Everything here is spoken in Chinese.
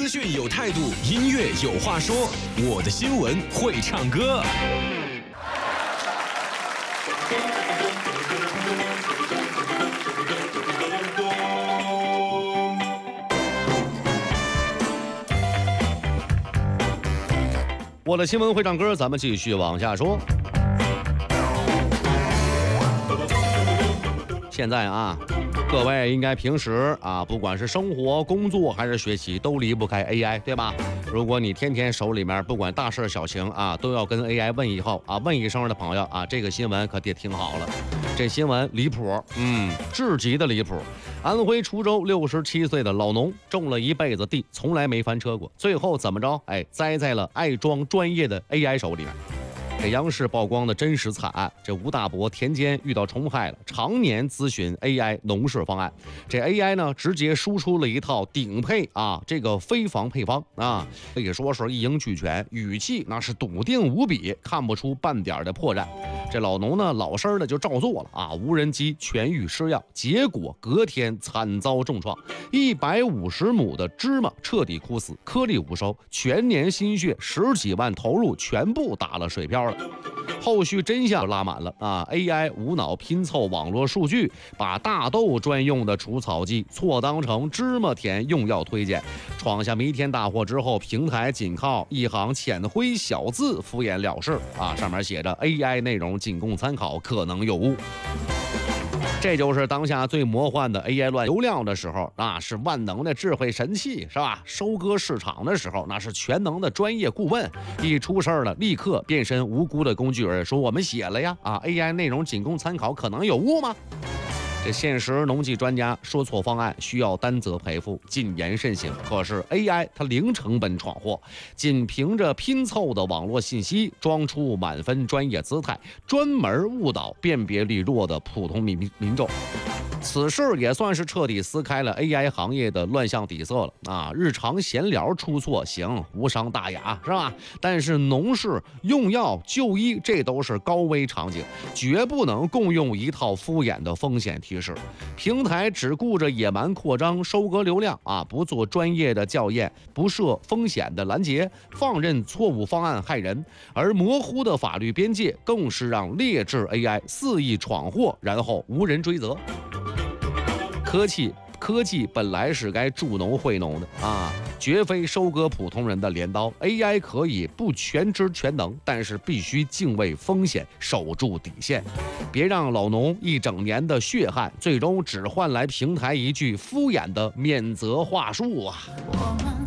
资讯有态度，音乐有话说。我的新闻会唱歌。我的新闻会唱歌，咱们继续往下说。现在啊，各位应该平时啊，不管是生活、工作还是学习，都离不开 AI， 对吧？如果你天天手里面不管大事小情啊，都要跟 AI 问一声的朋友啊，这个新闻可得听好了。这新闻离谱，至极的离谱。安徽滁州67岁的老农种了一辈子地，从来没翻车过，最后怎么着？栽在了爱装专业的 AI 手里面。这央视曝光的真实惨案，这吴大伯田间遇到虫害了，常年咨询 AI 农事方案。这 AI 呢，直接输出了一套顶配这个非防配方啊，可以说是一应俱全，语气那是笃定无比，看不出半点的破绽。这老农呢，老实的就照做了无人机全域施药，结果隔天惨遭重创，150亩的芝麻彻底枯死，颗粒无收，全年心血10几万投入全部打了水漂了。后续真相拉满了AI 无脑拼凑网络数据，把大豆专用的除草剂错当成芝麻田用药推荐，闯下弥天大祸之后，平台仅靠一行浅灰小字敷衍了事上面写着 AI 内容仅供参考，可能有误。这就是当下最魔幻的 AI 乱流量的时候，那是万能的智慧神器，是吧？收割市场的时候，那是全能的专业顾问。一出事了，立刻变身无辜的工具人，说我们写了呀，AI 内容仅供参考，可能有误吗？这现实农技专家说错方案需要担责赔付，谨言慎行。可是 AI 它零成本闯祸，仅凭着拼凑的网络信息，装出满分专业姿态，专门误导辨别力弱的普通民众。此事也算是彻底撕开了 AI 行业的乱象底色了日常闲聊出错行，无伤大雅，是吧？但是农事、用药、就医，这都是高危场景，绝不能共用一套敷衍的风险提示。平台只顾着野蛮扩张、收割流量不做专业的校验，不设风险的拦截，放任错误方案害人。而模糊的法律边界，更是让劣质 AI 肆意闯祸，然后无人追责。科技本来是该助农惠农的绝非收割普通人的镰刀。AI 可以不全知全能，但是必须敬畏风险，守住底线，别让老农一整年的血汗，最终只换来平台一句敷衍的免责话术